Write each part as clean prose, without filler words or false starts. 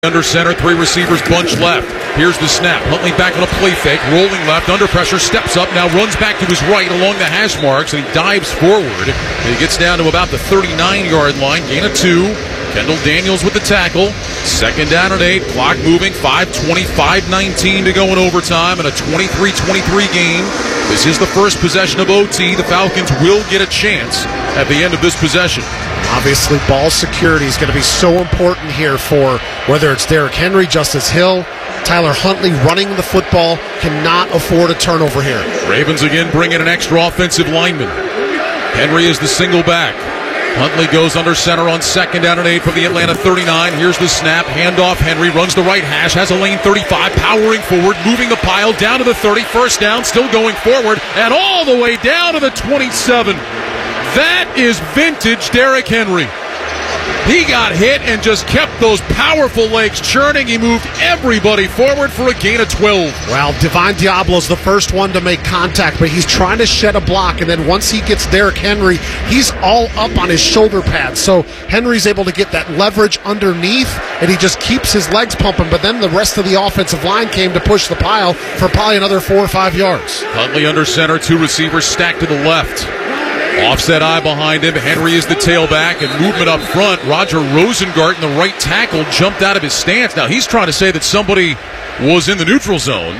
Under center, three receivers bunch left. Here's the snap. Huntley back on a play fake, rolling left, under pressure, steps up, now runs back to his right along the hash marks, and he dives forward. And he gets down to about the 39-yard line, gain of 2. Kendall Daniels with the tackle. Second down and 8, clock moving, 5:20, 5:19 to go in overtime, and a 23-23 game. This is the first possession of OT. The Falcons will get a chance at the end of this possession. Obviously, ball security is going to be so important here for whether it's Derrick Henry, Justice Hill, Tyler Huntley running the football. Cannot afford a turnover here. Ravens again bring in an extra offensive lineman. Henry is the single back. Huntley goes under center on second down and 8 from the Atlanta 39. Here's the snap. Handoff. Henry runs the right hash. Has a lane 35. Powering forward. Moving the pile down to the 30. First down. Still going forward. And all the way down to the 27. That is vintage Derrick Henry. He got hit and just kept those powerful legs churning. He moved everybody forward for a gain of 12. Well, Divine Diablo's the first one to make contact, but he's trying to shed a block, and then once he gets Derrick Henry, he's all up on his shoulder pads. So Henry's able to get that leverage underneath, and he just keeps his legs pumping, but then the rest of the offensive line came to push the pile for probably another 4 or 5 yards. Huntley under center, two receivers stacked to the left. Offset eye behind him. Henry is the tailback, and movement up front. Roger Rosengarten, the right tackle, jumped out of his stance. Now he's trying to say that somebody was in the neutral zone.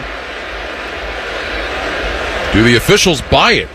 Do the officials buy it?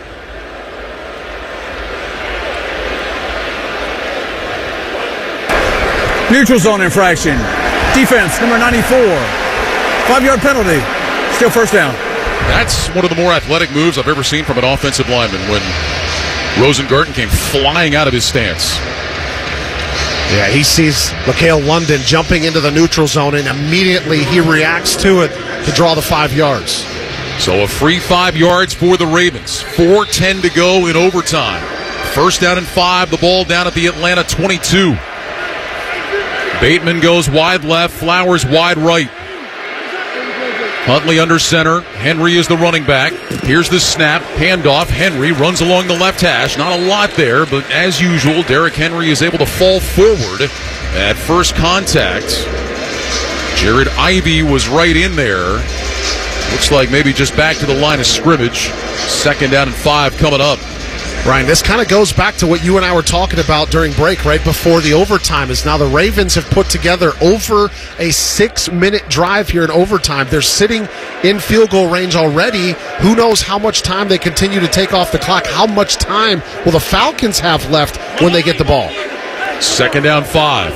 Neutral zone infraction. Defense, number 94. 5-yard penalty. Still first down. That's one of the more athletic moves I've ever seen from an offensive lineman when Rosengarten came flying out of his stance. Yeah, he sees Mikael London jumping into the neutral zone, and immediately he reacts to it to draw the 5 yards. So a free 5 yards for the Ravens. 4:10 to go in overtime. First down and 5, the ball down at the Atlanta 22. Bateman goes wide left, Flowers wide right. Huntley under center. Henry is the running back. Here's the snap. Handoff. Henry runs along the left hash. Not a lot there, but as usual, Derrick Henry is able to fall forward at first contact. Jared Ivey was right in there. Looks like maybe just back to the line of scrimmage. Second down and 5 coming up. Ryan, this kind of goes back to what you and I were talking about during break right before the overtime. Is now the Ravens have put together over a 6-minute drive here in overtime. They're sitting in field goal range already. Who knows how much time they continue to take off the clock? How much time will the Falcons have left when they get the ball? Second down 5.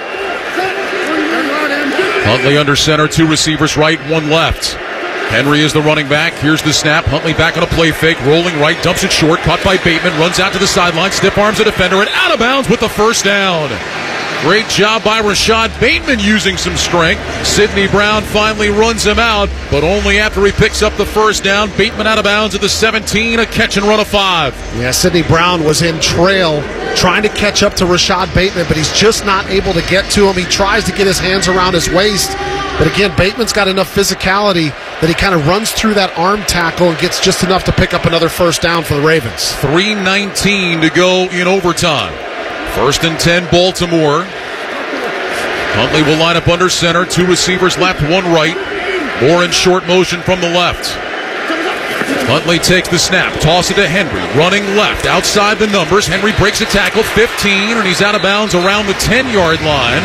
Huntley under center, two receivers right, one left. Henry is the running back. Here's the snap. Huntley back on a play fake. Rolling right. Dumps it short. Caught by Bateman. Runs out to the sideline. Stiff arms a defender. And out of bounds with the first down. Great job by Rashad Bateman using some strength. Sidney Brown finally runs him out, but only after he picks up the first down. Bateman out of bounds at the 17. A catch and run of 5. Yeah, Sidney Brown was in trail trying to catch up to Rashad Bateman, but he's just not able to get to him. He tries to get his hands around his waist. But again, Bateman's got enough physicality that he kind of runs through that arm tackle and gets just enough to pick up another first down for the Ravens. 3:19 to go in overtime. First and 10, Baltimore. Huntley will line up under center. Two receivers left, one right. Moore in short motion from the left. Huntley takes the snap. Toss it to Henry. Running left. Outside the numbers. Henry breaks a tackle. 15, and he's out of bounds around the 10-yard line.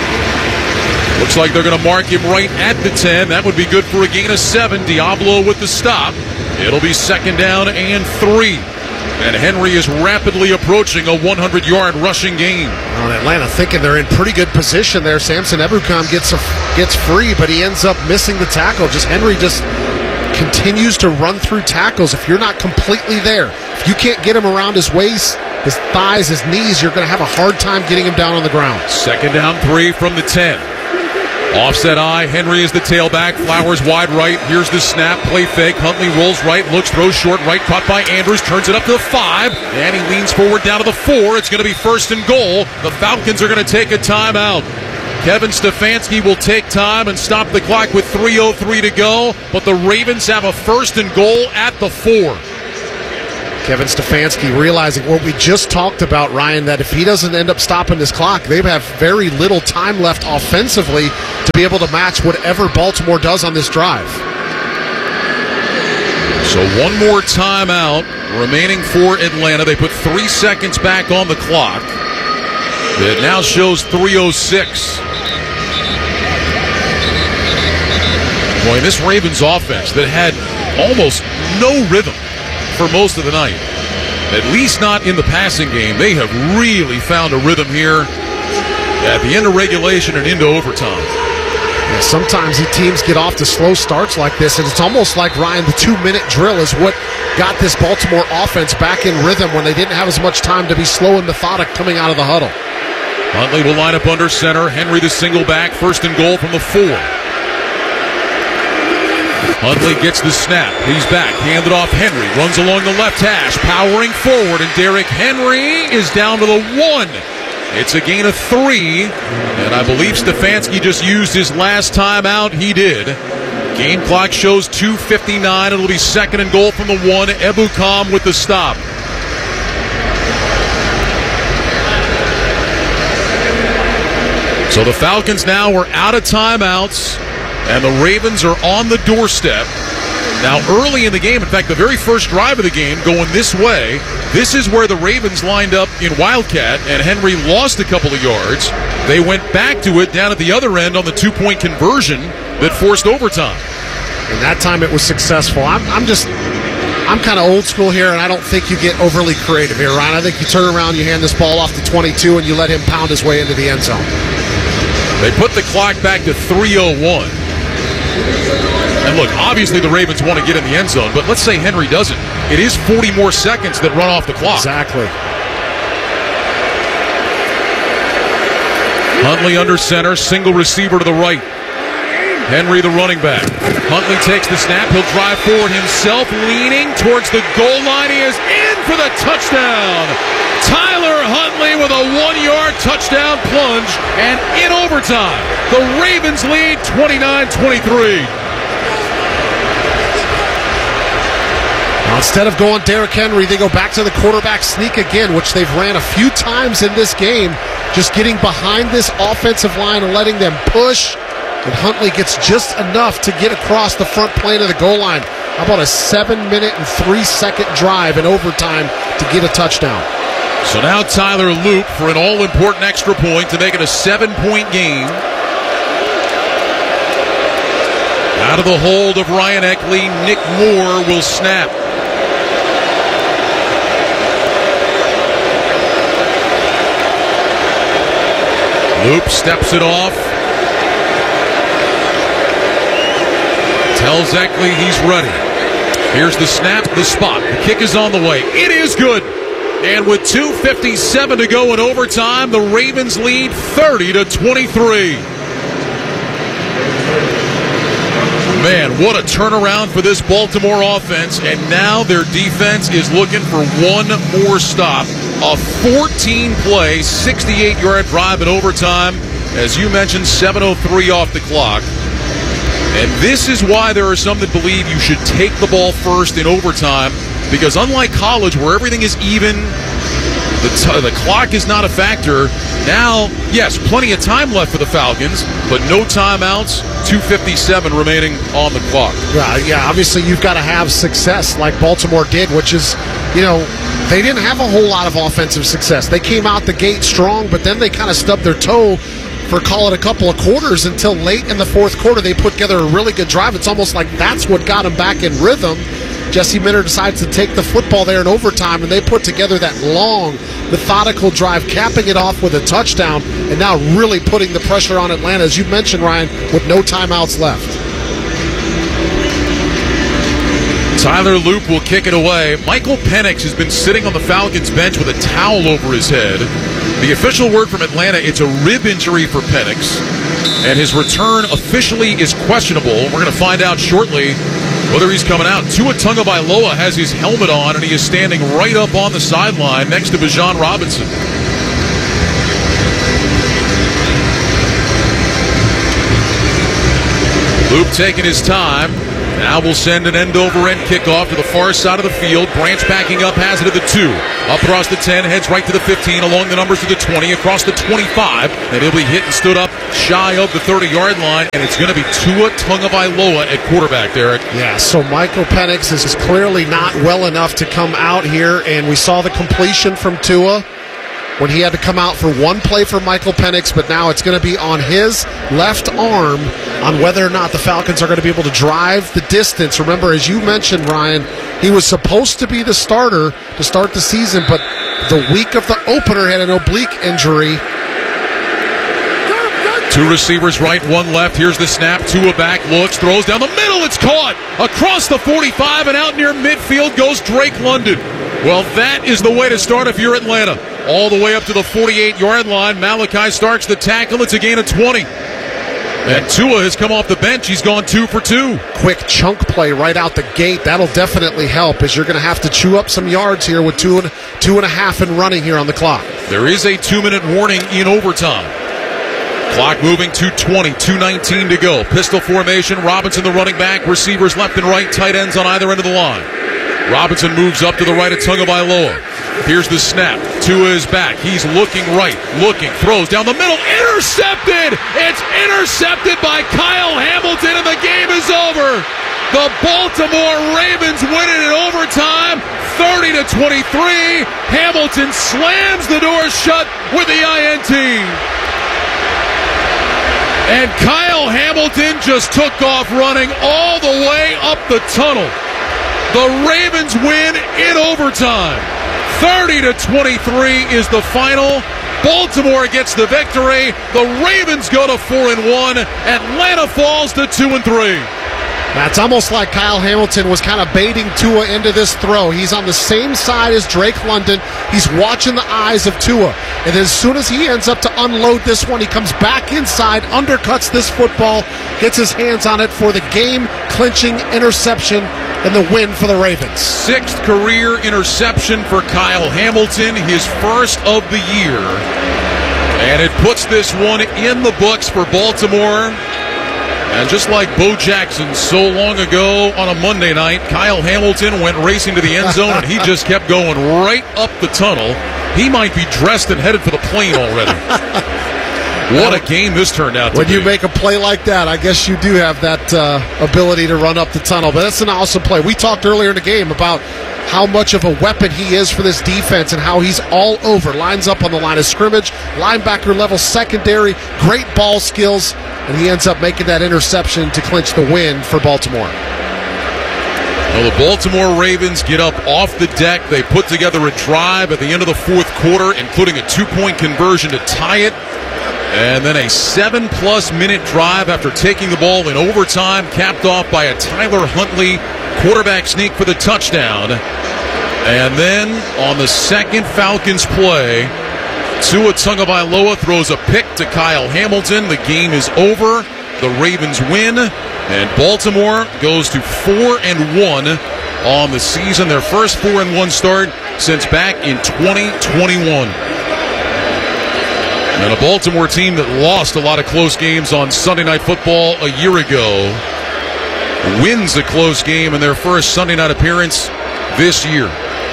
Looks like they're going to mark him right at the 10. That would be good for a gain of 7. Diablo with the stop. It'll be second down and 3. And Henry is rapidly approaching a 100-yard rushing game. Well, Atlanta thinking they're in pretty good position there. Samson Ebukam gets free, but he ends up missing the tackle. Henry just continues to run through tackles. If you're not completely there, if you can't get him around his waist, his thighs, his knees, you're going to have a hard time getting him down on the ground. Second down 3 from the 10. Offset eye. Henry is the tailback. Flowers wide right. Here's the snap. Play fake. Huntley rolls right. Looks, throws short right. Caught by Andrews. Turns it up to the 5. And he leans forward down to the 4. It's going to be first and goal. The Falcons are going to take a timeout. Kevin Stefanski will take time and stop the clock with 3:03 to go. But the Ravens have a first and goal at the 4. Kevin Stefanski realizing what we just talked about, Ryan, that if he doesn't end up stopping this clock, they have very little time left offensively to be able to match whatever Baltimore does on this drive. So one more timeout remaining for Atlanta. They put 3 seconds back on the clock. It now shows 3:06. Boy, this Ravens offense that had almost no rhythm for most of the night, at least not in the passing game, they have really found a rhythm here at the end of regulation and into overtime. Yeah, sometimes the teams get off to slow starts like this, and it's almost like, Ryan, the 2-minute drill is what got this Baltimore offense back in rhythm when they didn't have as much time to be slow and methodic coming out of the huddle. Huntley will line up under center. Henry the single back, 1st and goal from the 4. Huntley gets the snap. He's back. Handed off. Henry runs along the left hash, powering forward, and Derrick Henry is down to the 1. It's a gain of 3, and I believe Stefanski just used his last time out. He did. Game clock shows 2:59. It'll be 2nd and goal from the 1. Ebukam with the stop. So the Falcons now are out of timeouts, and the Ravens are on the doorstep. Now, early in the game, in fact, the very first drive of the game going this way, this is where the Ravens lined up in Wildcat, and Henry lost a couple of yards. They went back to it down at the other end on the 2-point conversion that forced overtime. And that time it was successful. I'm kind of old school here, and I don't think you get overly creative here, Ryan. I think you turn around, you hand this ball off to 22, and you let him pound his way into the end zone. They put the clock back to 3:01. And look, obviously the Ravens want to get in the end zone, but let's say Henry doesn't. It is 40 more seconds that run off the clock. Exactly. Huntley under center, single receiver to the right. Henry the running back. Huntley takes the snap. He'll drive forward himself, leaning towards the goal line. He is in for the touchdown. Tyler Huntley with a 1-yard touchdown plunge, and in overtime, the Ravens lead 29-23. Now, instead of going Derrick Henry, they go back to the quarterback sneak again, which they've ran a few times in this game, just getting behind this offensive line and letting them push. And Huntley gets just enough to get across the front plane of the goal line. How about a 7-minute and 3-second drive in overtime to get a touchdown? So now Tyler Loop for an all-important extra point to make it a 7-point game. Out of the hold of Ryan Eckley, Nick Moore will snap. Loop steps it off. Tells Eckley he's ready. Here's the snap, the spot. The kick is on the way. It is good. And with 2:57 to go in overtime, the Ravens lead 30-23. Man, what a turnaround for this Baltimore offense. And now their defense is looking for one more stop. A 14-play, 68-yard drive in overtime. As you mentioned, 7:03 off the clock. And this is why there are some that believe you should take the ball first in overtime, because unlike college where everything is even, the clock is not a factor. Now, yes, plenty of time left for the Falcons, but no timeouts, 2:57 remaining on the clock. Yeah, obviously you've got to have success like Baltimore did, which is, they didn't have a whole lot of offensive success. They came out the gate strong, but then they kind of stubbed their toe for, call it, a couple of quarters until late in the fourth quarter. They put together a really good drive. It's almost like that's what got them back in rhythm. Jesse Minter decides to take the football there in overtime, and they put together that long, methodical drive, capping it off with a touchdown, and now really putting the pressure on Atlanta, as you mentioned, Ryan, with no timeouts left. Tyler Loop will kick it away. Michael Penix has been sitting on the Falcons bench with a towel over his head. The official word from Atlanta, it's a rib injury for Penix, and his return officially is questionable. We're going to find out shortly whether he's coming out. Tua Tagovailoa has his helmet on, and he is standing right up on the sideline next to Bijan Robinson. Loop taking his time. Now we'll send an end-over-end kickoff to the far side of the field. Branch backing up, has it at the 2. Up across the 10, heads right to the 15, along the numbers to the 20, across the 25. And he'll be hit and stood up shy of the 30-yard line, and it's going to be Tua Tagovailoa at quarterback, Derek. Yeah, so Michael Penix is clearly not well enough to come out here, and we saw the completion from Tua when he had to come out for one play for Michael Penix, but now it's going to be on his left arm on whether or not the Falcons are going to be able to drive the distance. Remember, as you mentioned, Ryan, he was supposed to be the starter to start the season, but the week of the opener had an oblique injury. 2 receivers right, 1 left. Here's the snap. Tua back, looks, throws down the middle. It's caught across the 45, and out near midfield goes Drake London. Well, that is the way to start if you're Atlanta. All the way up to the 48-yard line. Malachi Starks the tackle. It's a gain of 20. And Tua has come off the bench. He's gone 2 for 2. Quick chunk play right out the gate. That'll definitely help, as you're going to have to chew up some yards here with 2.5 and running here on the clock. There is a 2-minute warning in overtime. Clock moving, 2:20, 2:19 to go. Pistol formation, Robinson the running back, receivers left and right, tight ends on either end of the line. Robinson moves up to the right of Tagovailoa. Here's the snap. Tua is back. He's looking right, throws down the middle, intercepted! It's intercepted by Kyle Hamilton, and the game is over. The Baltimore Ravens win it in overtime, 30-23. Hamilton slams the door shut with the INT. And Kyle Hamilton just took off running all the way up the tunnel. The Ravens win in overtime. 30-23 is the final. Baltimore gets the victory. The Ravens go to 4-1. Atlanta falls to 2-3. It's almost like Kyle Hamilton was kind of baiting Tua into this throw. He's on the same side as Drake London. He's watching the eyes of Tua. And as soon as he ends up to unload this one, he comes back inside, undercuts this football, gets his hands on it for the game-clinching interception and the win for the Ravens. 6th career interception for Kyle Hamilton, his first of the year. And it puts this one in the books for Baltimore. And just like Bo Jackson so long ago on a Monday night, Kyle Hamilton went racing to the end zone, and he just kept going right up the tunnel. He might be dressed and headed for the plane already. What a game this turned out to be. When you make a play like that, I guess you do have that ability to run up the tunnel. But that's an awesome play. We talked earlier in the game about how much of a weapon he is for this defense and how he's all over. Lines up on the line of scrimmage, linebacker level secondary, great ball skills, and he ends up making that interception to clinch the win for Baltimore. Well, the Baltimore Ravens get up off the deck. They put together a drive at the end of the 4th quarter, including a 2-point conversion to tie it. And then a 7+ minute drive after taking the ball in overtime, capped off by a Tyler Huntley quarterback sneak for the touchdown. And then on the second Falcons play, Tua Tagovailoa throws a pick to Kyle Hamilton. The game is over. The Ravens win, and Baltimore goes to 4-1 on the season. Their first 4-1 start since back in 2021. And a Baltimore team that lost a lot of close games on Sunday Night Football a year ago wins a close game in their first Sunday night appearance this year.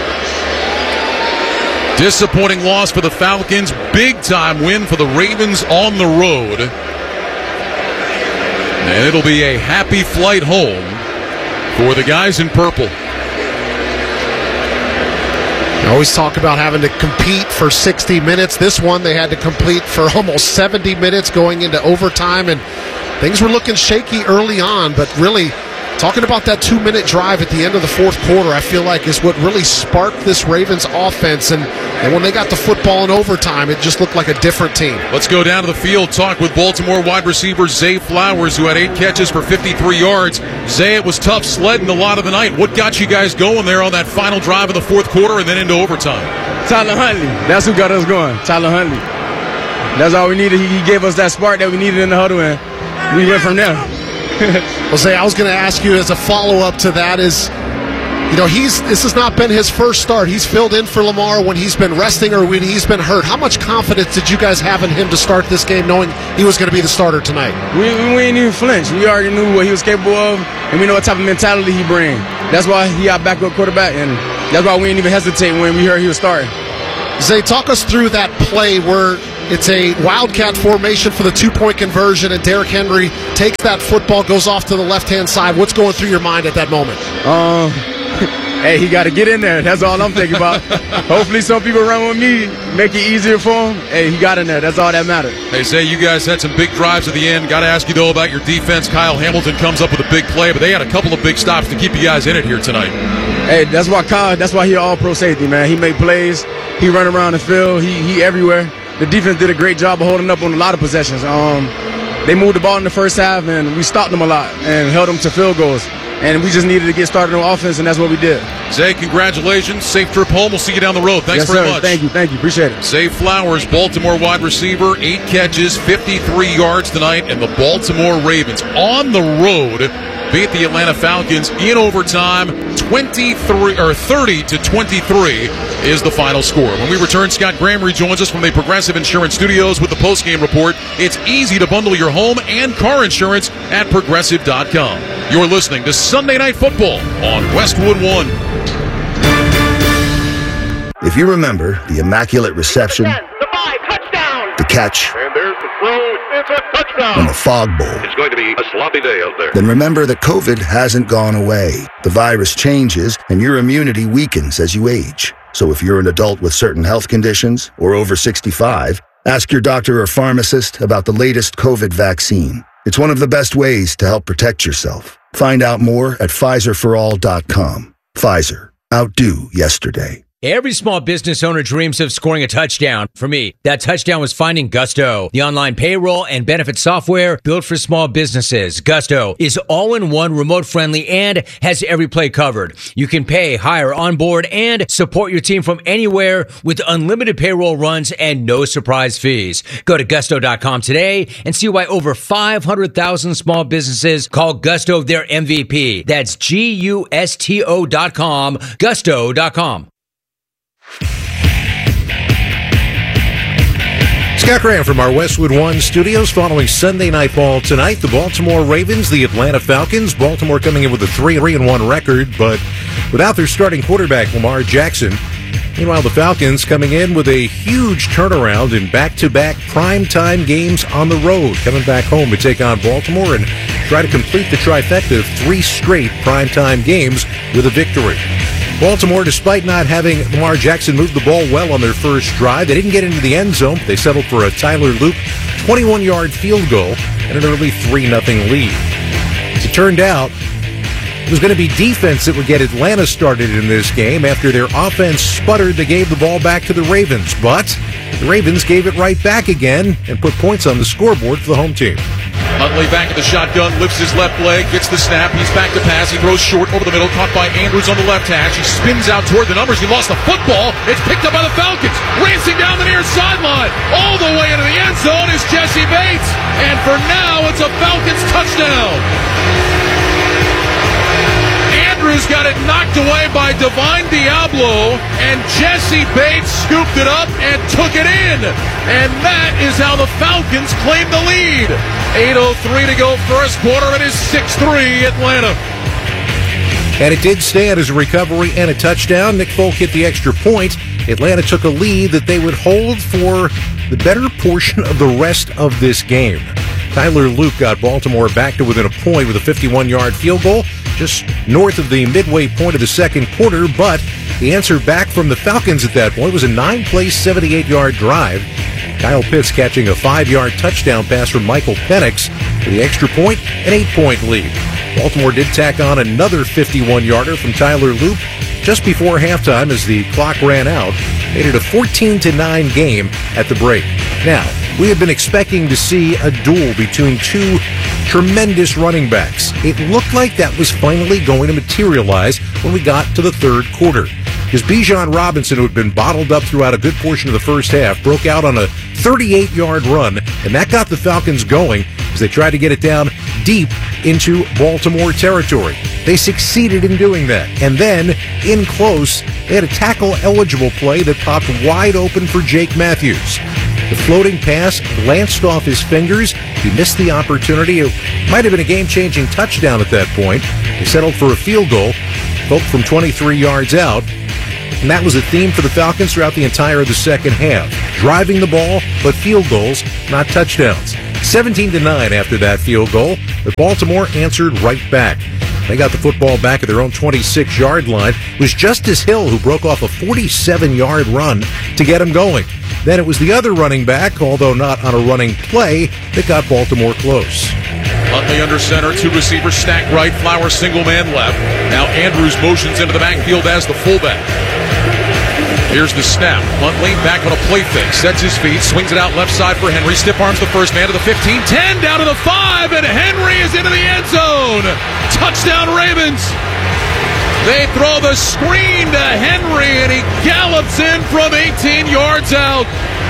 Disappointing loss for the Falcons. Big-time win for the Ravens on the road. And it'll be a happy flight home for the guys in purple. I always talk about having to compete for 60 minutes. This one they had to compete for almost 70 minutes going into overtime, and things were looking shaky early on, but really talking about that 2-minute drive at the end of the 4th quarter, I feel like is what really sparked this Ravens offense, and when they got the football in overtime, it just looked like a different team. Let's go down to the field, talk with Baltimore wide receiver Zay Flowers, who had 8 catches for 53 yards. Zay, it was tough sledding a lot of the night. What got you guys going there on that final drive of the 4th quarter and then into overtime? Tyler Huntley. That's who got us going, Tyler Huntley. That's all we needed. He gave us that spark that we needed in the huddle, and we went from there. Jose, I was going to ask you as a follow-up to that is, This has not been his first start. He's filled in for Lamar when he's been resting or when he's been hurt. How much confidence did you guys have in him to start this game knowing he was going to be the starter tonight? We ain't even flinch. We already knew what he was capable of, and we know what type of mentality he brings. That's why he got backup quarterback, and that's why we didn't even hesitate when we heard he was starting. Zay, talk us through that play where it's a wildcat formation for the two-point conversion, and Derrick Henry takes that football, goes off to the left-hand side. What's going through your mind at that moment? Hey, he got to get in there. That's all I'm thinking about. Hopefully some people run with me, make it easier for him. Hey, he got in there. That's all that matters. Hey, Zay, you guys had some big drives at the end. Got to ask you, though, about your defense. Kyle Hamilton comes up with a big play, but they had a couple of big stops to keep you guys in it here tonight. Hey, that's why he all-pro safety, man. He make plays. He run around the field. He everywhere. The defense did a great job of holding up on a lot of possessions. They moved the ball in the first half, and we stopped them a lot and held them to field goals. And we just needed to get started on offense, and that's what we did. Zay, congratulations. Safe trip home. We'll see you down the road. Thanks very much. Thank you. Appreciate it. Zay Flowers, Baltimore wide receiver, 8 catches, 53 yards tonight, and the Baltimore Ravens on the road beat the Atlanta Falcons in overtime. 30-23 is the final score. When we return, Scott Graham rejoins us from the Progressive Insurance Studios with the postgame report. It's easy to bundle your home and car insurance at Progressive.com. You're listening to Sunday Night Football on Westwood One. If you remember the immaculate reception, the catch, and there's the throw. It's a touchdown. and the fog bowl, It's going to be a sloppy day out there. then remember that COVID hasn't gone away. The virus changes, and your immunity weakens as you age. So if you're an adult with certain health conditions or over 65, ask your doctor or pharmacist about the latest COVID vaccine. It's one of the best ways to help protect yourself. Find out more at PfizerForAll.com. Pfizer. Outdo yesterday. Every small business owner dreams of scoring a touchdown. For me, that touchdown was finding Gusto, the online payroll and benefit software built for small businesses. Gusto is all-in-one, remote-friendly, and has every play covered. You can pay, hire, onboard, and support your team from anywhere with unlimited payroll runs and no surprise fees. Go to Gusto.com today and see why over 500,000 small businesses call Gusto their MVP. That's Gusto.com, Gusto.com. Scott Graham from our Westwood One studios following Sunday Night Ball tonight. The Baltimore Ravens, the Atlanta Falcons. Baltimore coming in with a 3-1 record, but without their starting quarterback, Lamar Jackson. Meanwhile, the Falcons coming in with a huge turnaround in back-to-back primetime games on the road, coming back home to take on Baltimore and try to complete the trifecta of 3 straight primetime games with a victory. Baltimore, despite not having Lamar Jackson move the ball well on their first drive, they didn't get into the end zone. They settled for a Tyler Loop 21-yard field goal and an early 3-0 lead. As it turned out, it was going to be defense that would get Atlanta started in this game. After their offense sputtered, they gave the ball back to the Ravens. But the Ravens gave it right back again and put points on the scoreboard for the home team. Huntley back at the shotgun, lifts his left leg, gets the snap. He's back to pass. He throws short over the middle, caught by Andrews on the left hash. He spins out toward the numbers. He lost the football. It's picked up by the Falcons. Racing down the near sideline. All the way into the end zone is Jesse Bates. And for now, it's a Falcons touchdown. Andrews got it knocked away by Divine Diablo, and Jesse Bates scooped it up and took it in. And that is how the Falcons claim the lead. 8:03 to go first quarter. It is 6-3 Atlanta. And it did stand as a recovery and a touchdown. Nick Folk hit the extra point. Atlanta took a lead that they would hold for the better portion of the rest of this game. Tyler Luke got Baltimore back to within a point with a 51-yard field goal just north of the midway point of the second quarter, but the answer back from the Falcons at that point was a 9-play, 78-yard drive. Kyle Pitts catching a 5-yard touchdown pass from Michael Penix for the extra point, an 8-point lead. Baltimore did tack on another 51-yarder from Tyler Loop just before halftime as the clock ran out. Made it a 14-9 game at the break. Now, we have been expecting to see a duel between two tremendous running backs. It looked like that was finally going to materialize when we got to the third quarter. Because Bijan Robinson, who had been bottled up throughout a good portion of the first half, broke out on a 38-yard run, and that got the Falcons going as they tried to get it down deep into Baltimore territory. They succeeded in doing that. And then, in close, they had a tackle-eligible play that popped wide open for Jake Matthews. The floating pass glanced off his fingers. He missed the opportunity. It might have been a game-changing touchdown at that point. They settled for a field goal, both from 23 yards out. And that was a theme for the Falcons throughout the entire of the second half. Driving the ball, but field goals, not touchdowns. 17-9 after that field goal, but Baltimore answered right back. They got the football back at their own 26-yard line. It was Justice Hill who broke off a 47-yard run to get him going. Then it was the other running back, although not on a running play, that got Baltimore close. Huntley under center, two receivers stacked right, Flowers single man left. Now Andrews motions into the backfield as the fullback. Here's the snap. Huntley back on a play fake, sets his feet, swings it out left side for Henry. Stiff arms the first man to the 15, 10, down to the 5, and Henry is into the end zone. Touchdown Ravens. They throw the screen to Henry, and he gallops in from 18 yards out.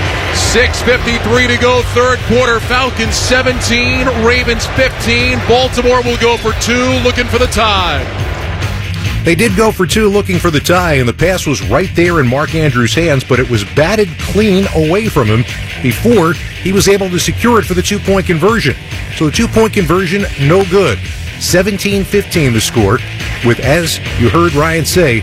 6:53 to go, third quarter. Falcons 17, Ravens 15. Baltimore will go for 2, looking for the tie. They did go for 2 looking for the tie, and the pass was right there in Mark Andrews' hands, but it was batted clean away from him before he was able to secure it for the 2-point conversion. So the 2-point conversion, no good. 17-15 the score, with, as you heard Ryan say,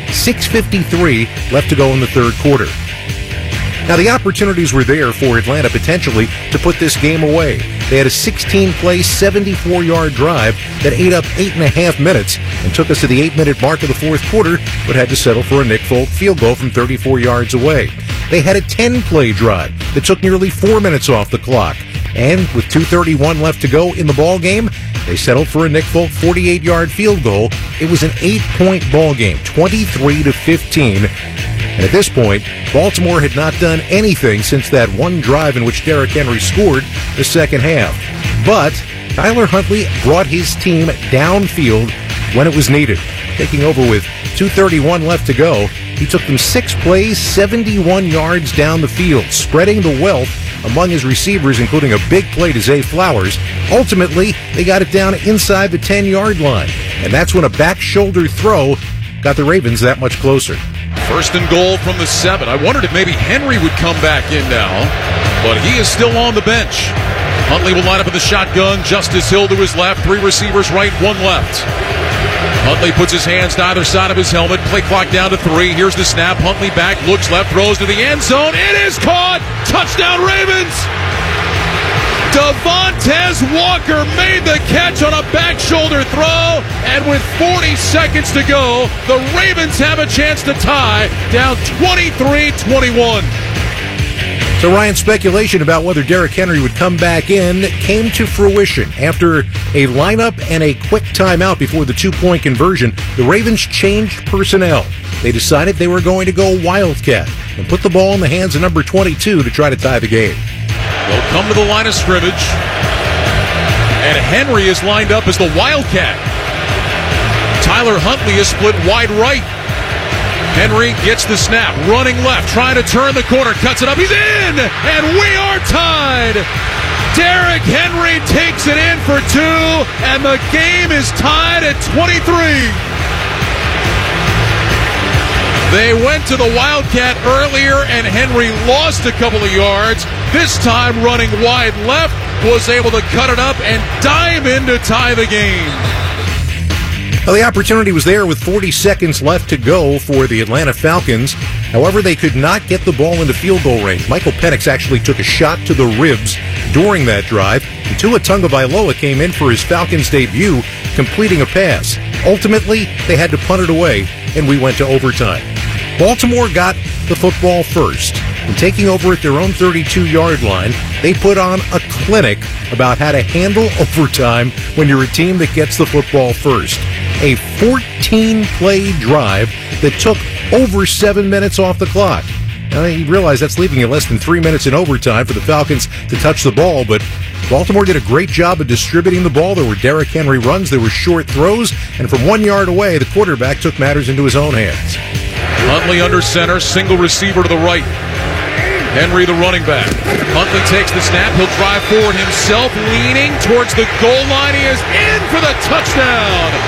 6:53 left to go in the third quarter. Now, the opportunities were there for Atlanta potentially to put this game away. They had a 16-play, 74-yard drive that ate up 8.5 minutes and took us to the 8-minute mark of the fourth quarter, but had to settle for a Nick Folk field goal from 34 yards away. They had a 10-play drive that took nearly 4 minutes off the clock. And with 2:31 left to go in the ball game, they settled for a Nick Folk 48-yard field goal. It was an 8-point ball game, 23-15. And at this point, Baltimore had not done anything since that one drive in which Derrick Henry scored the second half. But Tyler Huntley brought his team downfield when it was needed. Taking over with 2:31 left to go, he took them 6 plays, 71 yards down the field, spreading the wealth among his receivers, including a big play to Zay Flowers. Ultimately, they got it down inside the 10-yard line, and that's when a back shoulder throw got the Ravens that much closer. First and goal from the 7. I wondered if maybe Henry would come back in now, but he is still on the bench. Huntley will line up in the shotgun. Justice Hill to his left. 3 receivers right, 1 left. Huntley puts his hands to either side of his helmet. Play clock down to 3. Here's the snap. Huntley back, looks left, throws to the end zone. It is caught! Touchdown Ravens! Devontae Walker made the catch on a back shoulder throw, and with 40 seconds to go, the Ravens have a chance to tie, down 23-21. So Ryan's speculation about whether Derrick Henry would come back in came to fruition. After a lineup and a quick timeout before the 2-point conversion, the Ravens changed personnel. They decided they were going to go Wildcat and put the ball in the hands of number 22 to try to tie the game. They'll come to the line of scrimmage, and Henry is lined up as the Wildcat. Tyler Huntley is split wide right. Henry gets the snap, running left, trying to turn the corner, cuts it up, he's in, and we are tied. Derrick Henry takes it in for 2, and the game is tied at 23. They went to the Wildcat earlier, and Henry lost a couple of yards. This time, running wide left, was able to cut it up and dive in to tie the game. Well, the opportunity was there with 40 seconds left to go for the Atlanta Falcons. However, they could not get the ball into field goal range. Michael Penix actually took a shot to the ribs during that drive. And Tua Tagovailoa came in for his Falcons debut, completing a pass. Ultimately, they had to punt it away, and we went to overtime. Baltimore got the football first. And taking over at their own 32-yard line, they put on a clinic about how to handle overtime when you're a team that gets the football first. A 14-play drive that took over 7 minutes off the clock. Now, you realize that's leaving you less than 3 minutes in overtime for the Falcons to touch the ball, but Baltimore did a great job of distributing the ball. There were Derrick Henry runs, there were short throws, and from 1 yard away, the quarterback took matters into his own hands. Huntley under center, single receiver to the right. Henry the running back. Huntley takes the snap. He'll drive forward himself, leaning towards the goal line. He is in for the touchdown.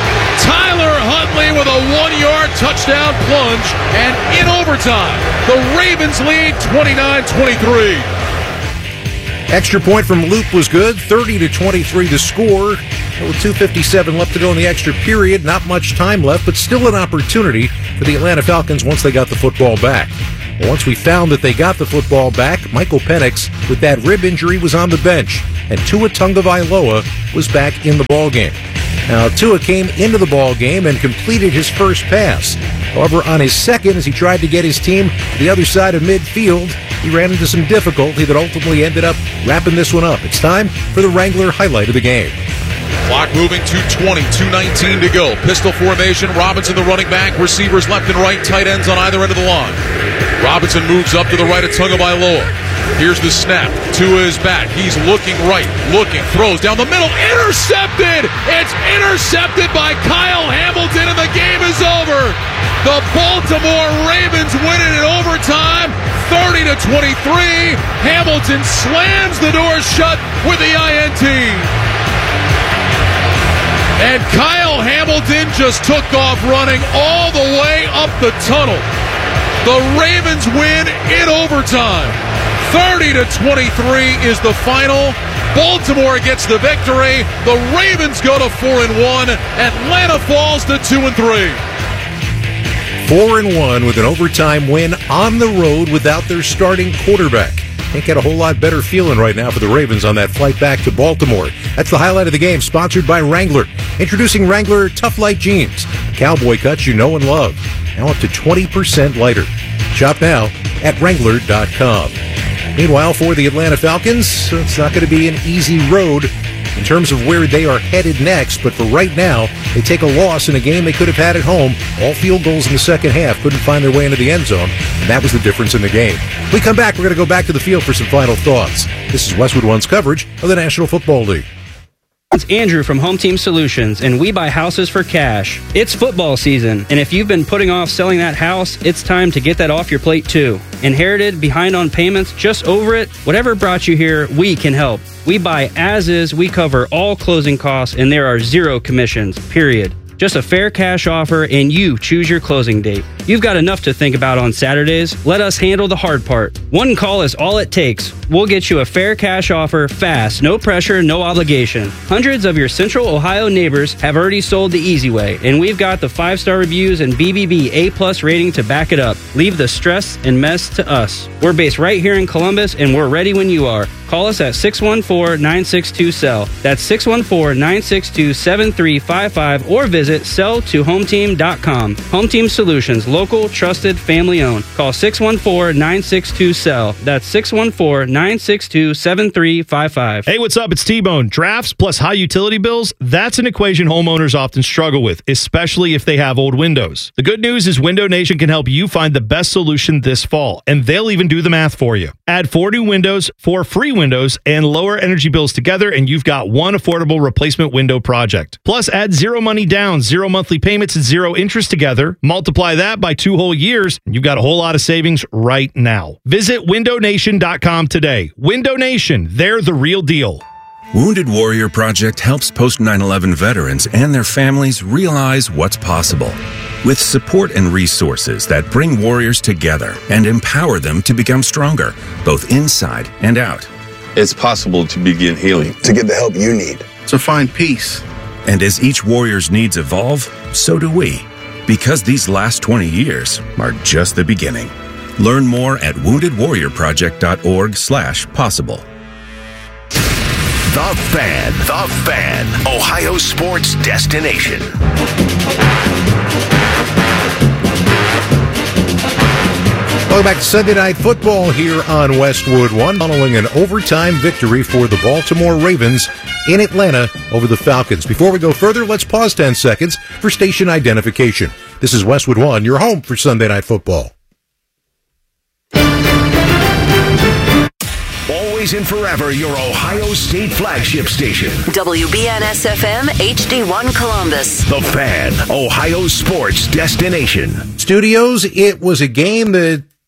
Tyler Huntley with a 1-yard touchdown plunge, and in overtime, the Ravens lead 29-23. Extra point from Loop was good, 30-23 to score. With 2:57 left to go in the extra period, not much time left, but still an opportunity for the Atlanta Falcons once they got the football back. Well, once we found that they got the football back, Michael Penix, with that rib injury, was on the bench, and Tua Tagovailoa was back in the ballgame. Now, Tua came into the ballgame and completed his first pass. However, on his second, as he tried to get his team to the other side of midfield, he ran into some difficulty that ultimately ended up wrapping this one up. It's time for the Wrangler highlight of the game. Clock moving to 20, 2:19 to go. Pistol formation, Robinson the running back, receivers left and right, tight ends on either end of the line. Robinson moves up to the right of Tagovailoa. Here's the snap. Tua is back. He's looking right, throws down the middle, intercepted! It's intercepted by Kyle Hamilton, and the game is over. The Baltimore Ravens win it in overtime, 30-23. Hamilton slams the door shut with the INT. And Kyle Hamilton just took off running all the way up the tunnel. The Ravens win in overtime. 30-23 is the final. Baltimore gets the victory. The Ravens go to 4-1. Atlanta falls to 2-3. 4-1 with an overtime win on the road without their starting quarterback. Can't get a whole lot better feeling right now for the Ravens on that flight back to Baltimore. That's the highlight of the game, sponsored by Wrangler. Introducing Wrangler Tough Light Jeans. Cowboy cuts you know and love. Now up to 20% lighter. Shop now at Wrangler.com. Meanwhile, for the Atlanta Falcons, it's not going to be an easy road in terms of where they are headed next, but for right now, they take a loss in a game they could have had at home. All field goals in the second half, couldn't find their way into the end zone, and that was the difference in the game. When we come back, we're going to go back to the field for some final thoughts. This is Westwood One's coverage of the National Football League. It's Andrew from Home Team Solutions, and we buy houses for cash. It's football season, and if you've been putting off selling that house, it's time to get that off your plate too. Inherited, behind on payments, just over it, whatever brought you here, we can help. We buy as is, we cover all closing costs, and there are zero commissions, period. Just a fair cash offer, and you choose your closing date. You've got enough to think about on Saturdays. Let us handle the hard part. One call is all it takes. We'll get you a fair cash offer fast, no pressure, no obligation. Hundreds of your Central Ohio neighbors have already sold the easy way, and we've got the 5-star reviews and BBB A+ rating to back it up. Leave the stress and mess to us. We're based right here in Columbus, and we're ready when you are. Call us at 614-962-SELL. That's 614-962-7355, or visit sell2hometeam.com. Home Team Solutions, local, trusted, family-owned. Call 614-962-SELL. That's 614-962-7355. Hey, what's up? It's T-Bone. Drafts plus high utility bills, that's an equation homeowners often struggle with, especially if they have old windows. The good news is Window Nation can help you find the best solution this fall, and they'll even do the math for you. Add 4 new windows, 4 free windows, and lower energy bills together, and you've got one affordable replacement window project. Plus, add 0 money down, 0 monthly payments, and 0 interest together. Multiply that by 2 whole years, and you've got a whole lot of savings right now. Visit windownation.com today. Window Nation, they're the real deal. Wounded Warrior Project helps post 9/11 veterans and their families realize what's possible. With support and resources that bring warriors together and empower them to become stronger, both inside and out. It's possible to begin healing, to get the help you need, to find peace. And as each warrior's needs evolve, so do we. Because these last 20 years are just the beginning. Learn more at woundedwarriorproject.org/possible. The Fan, Ohio sports destination. Welcome back to Sunday Night Football here on Westwood One, following an overtime victory for the Baltimore Ravens in Atlanta over the Falcons. Before we go further, let's pause 10 seconds for station identification. This is Westwood One, your home for Sunday Night Football. Always and forever, your Ohio State flagship station. WBNS-FM, HD1 Columbus. The Fan, Ohio sports destination. Studios, it was a game that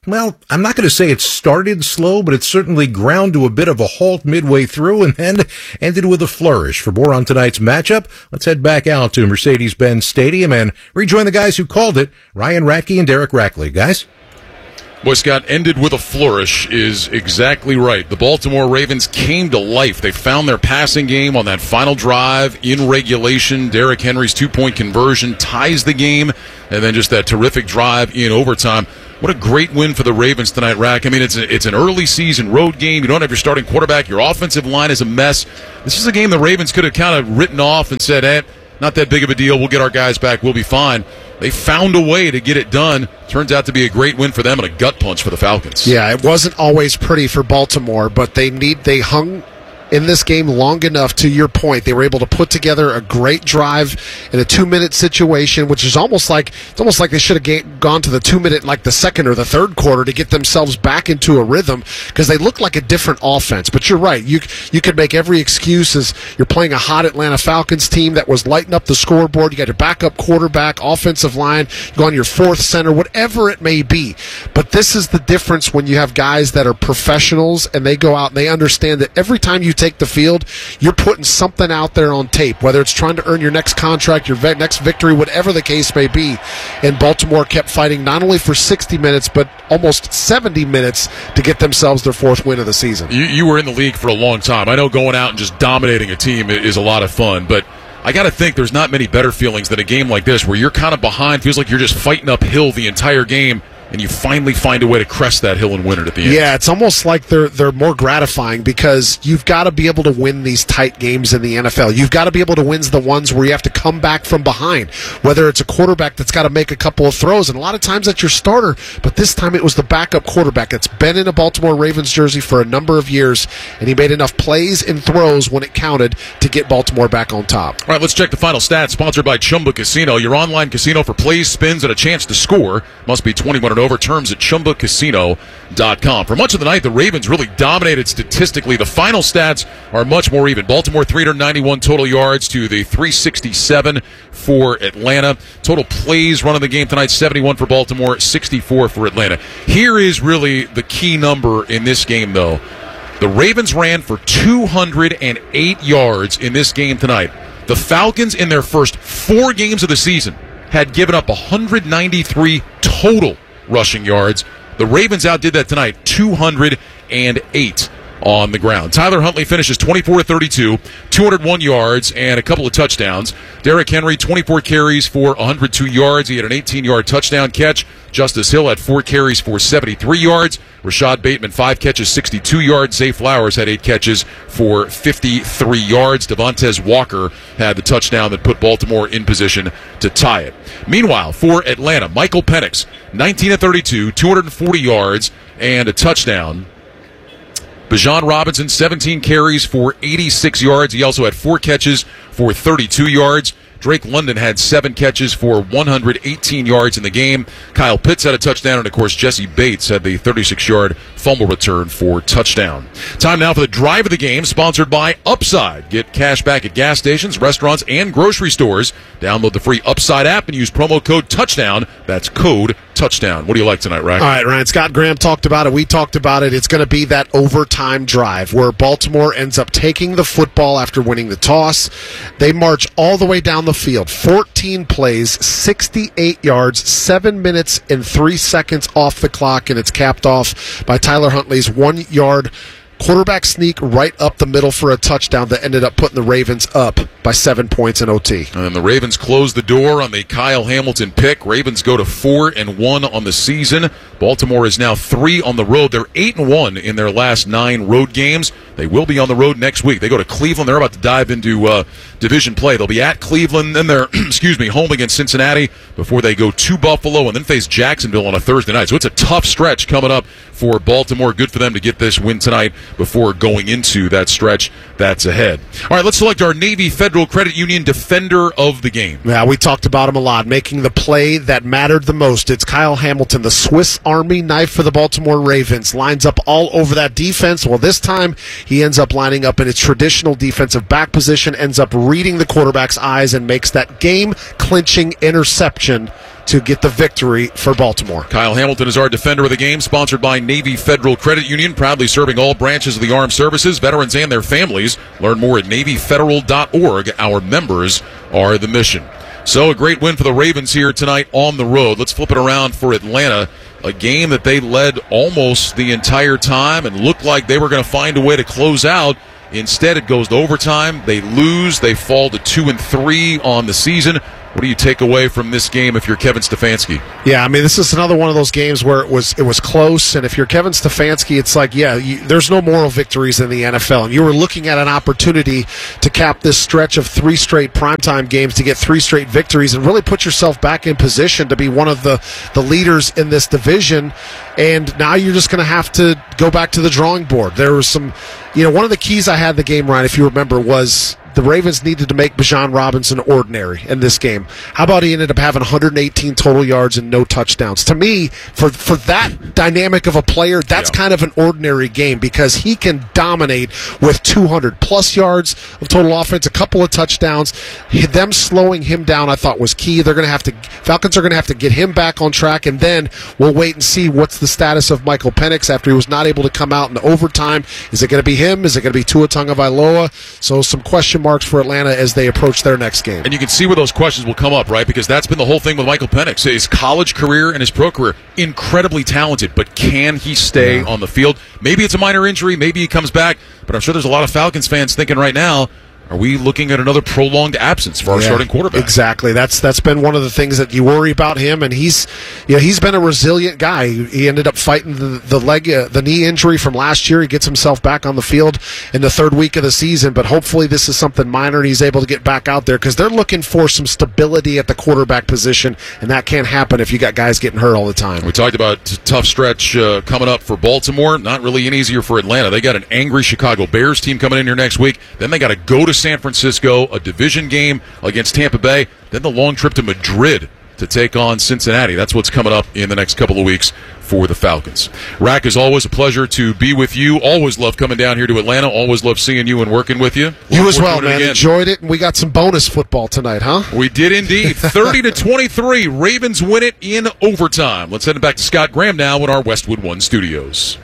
well, I'm not going to say it started slow, but it certainly ground to a bit of a halt midway through and then ended with a flourish. For more on tonight's matchup, let's head back out to Mercedes-Benz Stadium and rejoin the guys who called it, Ryan Ratke and Derek Rackley. Guys? Boy, Scott, ended with a flourish is exactly right. The Baltimore Ravens came to life. They found their passing game on that final drive in regulation. Derrick Henry's two-point conversion ties the game, and then just that terrific drive in overtime. What a great win for the Ravens tonight, Rack. I mean, it's an early season road game. You don't have your starting quarterback. Your offensive line is a mess. This is a game the Ravens could have kind of written off and said, not that big of a deal. We'll get our guys back. We'll be fine. They found a way to get it done. Turns out to be a great win for them and a gut punch for the Falcons. Yeah, it wasn't always pretty for Baltimore, but they hung in this game long enough. To your point, they were able to put together a great drive in a 2-minute situation, which is almost like they should have gone to the 2-minute, like the second or the third quarter, to get themselves back into a rhythm, because they look like a different offense. But you're right, you could make every excuse as you're playing a hot Atlanta Falcons team that was lighting up the scoreboard. You got your backup quarterback, offensive line, you go on your fourth center, whatever it may be. But this is the difference when you have guys that are professionals and they go out and they understand that every time you take the field, you're putting something out there on tape, whether it's trying to earn your next contract, your next victory, whatever the case may be. And Baltimore kept fighting not only for 60 minutes, but almost 70 minutes to get themselves their fourth win of the season. You were in the league for a long time. I know going out and just dominating a team is a lot of fun, but I got to think there's not many better feelings than a game like this where you're kind of behind, feels like you're just fighting uphill the entire game, and you finally find a way to crest that hill and win it at the end. Yeah, it's almost like they're more gratifying, because you've got to be able to win these tight games in the NFL. You've got to be able to win the ones where you have to come back from behind, whether it's a quarterback that's got to make a couple of throws, and a lot of times that's your starter, but this time it was the backup quarterback that's been in a Baltimore Ravens jersey for a number of years, and he made enough plays and throws when it counted to get Baltimore back on top. All right, let's check the final stats, sponsored by Chumba Casino, your online casino for plays, spins, and a chance to score. Must be 21 and over. Terms at ChumbaCasino.com. For much of the night, the Ravens really dominated statistically. The final stats are much more even. Baltimore 391 total yards to the 367 for Atlanta. Total plays run of the game tonight, 71 for Baltimore, 64 for Atlanta. Here is really the key number in this game, though. The Ravens ran for 208 yards in this game tonight. The Falcons, in their first 4 games of the season, had given up 193 total rushing yards. The Ravens outdid that tonight, 208 on the ground. Tyler Huntley finishes 24-32, 201 yards and a couple of touchdowns. Derrick Henry, 24 carries for 102 yards. He had an 18-yard touchdown catch. Justice Hill had 4 carries for 73 yards. Rashad Bateman, 5 catches, 62 yards. Zay Flowers had 8 catches for 53 yards. Devontae Walker had the touchdown that put Baltimore in position to tie it. Meanwhile, for Atlanta, Michael Penix, 19-32, 240 yards and a touchdown. Bijan Robinson, 17 carries for 86 yards. He also had 4 catches for 32 yards. Drake London had 7 catches for 118 yards in the game. Kyle Pitts had a touchdown, and, of course, Jesse Bates had the 36-yard fumble return for touchdown. Time now for the drive of the game, sponsored by Upside. Get cash back at gas stations, restaurants, and grocery stores. Download the free Upside app and use promo code TOUCHDOWN. That's code TOUCHDOWN. What do you like tonight, Rack? All right, Ryan. Scott Graham talked about it. We talked about it. It's going to be that overtime drive where Baltimore ends up taking the football after winning the toss. They march all the way down the field. 14 plays, 68 yards, 7 minutes and 3 seconds off the clock, and it's capped off by Tyler Huntley's 1-yard quarterback sneak right up the middle for a touchdown that ended up putting the Ravens up by 7 points in OT. And the Ravens close the door on the Kyle Hamilton pick. Ravens go to 4-1 on the season. Baltimore is now 3 on the road. They're 8-1 in their last 9 road games. They will be on the road next week. They go to Cleveland. They're about to dive into division play. They'll be at Cleveland, then they're home against Cincinnati before they go to Buffalo and then face Jacksonville on a Thursday night. So it's a tough stretch coming up for Baltimore. Good for them to get this win tonight before going into that stretch that's ahead. All right, let's select our Navy Federal Credit Union defender of the game. Yeah, we talked about him a lot, making the play that mattered the most. It's Kyle Hamilton, the Swiss Army knife for the Baltimore Ravens. Lines up all over that defense. Well, this time he ends up lining up in its traditional defensive back position, ends up reading the quarterback's eyes, and makes that game-clinching interception to get the victory for Baltimore. Kyle Hamilton is our defender of the game, sponsored by Navy Federal Credit Union, proudly serving all branches of the armed services, veterans, and their families. Learn more at NavyFederal.org. Our members are the mission. So a great win for the Ravens here tonight on the road. Let's flip it around for Atlanta. A game that they led almost the entire time and looked like they were going to find a way to close out. Instead, it goes to overtime. They lose. They fall to 2-3 on the season. What do you take away from this game if you're Kevin Stefanski? Yeah, I mean, this is another one of those games where it was close, and if you're Kevin Stefanski, it's like, there's no moral victories in the NFL, and you were looking at an opportunity to cap this stretch of 3 straight primetime games to get 3 straight victories and really put yourself back in position to be one of the leaders in this division, and now you're just going to have to go back to the drawing board. There was some, one of the keys I had the game, Ryan, if you remember, was the Ravens needed to make Bijan Robinson ordinary in this game. How about he ended up having 118 total yards and no touchdowns? To me, for that dynamic of a player, that's kind of an ordinary game because he can dominate with 200-plus yards of total offense, a couple of touchdowns. Them slowing him down, I thought, was key. Falcons are going to have to get him back on track, and then we'll wait and see what's the status of Michael Penix after he was not able to come out in the overtime. Is it going to be him? Is it going to be Tua Tagovailoa? So some question marks for Atlanta as they approach their next game. And you can see where those questions will come up, right? Because that's been the whole thing with Michael Penix. His college career and his pro career, incredibly talented, but can he stay on the field? Maybe it's a minor injury, maybe he comes back, but I'm sure there's a lot of Falcons fans thinking right now, are we looking at another prolonged absence for our starting quarterback? Exactly. That's been one of the things that you worry about him, and he's been a resilient guy. He ended up fighting the knee injury from last year. He gets himself back on the field in the 3rd week of the season, but hopefully this is something minor and he's able to get back out there because they're looking for some stability at the quarterback position, and that can't happen if you got guys getting hurt all the time. We talked about tough stretch coming up for Baltimore. Not really any easier for Atlanta. They got an angry Chicago Bears team coming in here next week. Then they got to go to San Francisco, a division game against Tampa Bay, then the long trip to Madrid to take on Cincinnati. That's what's coming up in the next couple of weeks for the Falcons. Rack, is always a pleasure to be with you. Always love coming down here to Atlanta. Always love seeing you and working with you. You as well, man. Enjoyed it, and we got some bonus football tonight, huh? We did indeed. 30-23. Ravens win it in overtime. Let's head back to Scott Graham now in our Westwood One studios.